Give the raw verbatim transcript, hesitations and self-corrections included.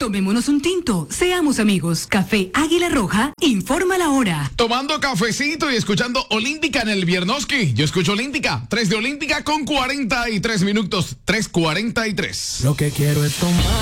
Tomémonos un tinto, seamos amigos. Café Águila Roja, informa la hora. Tomando cafecito y escuchando Olímpica en el Viernoski. Yo escucho Olímpica, tres de Olímpica con cuarenta y tres minutos, tres cuarenta y tres. Lo que quiero es tomar.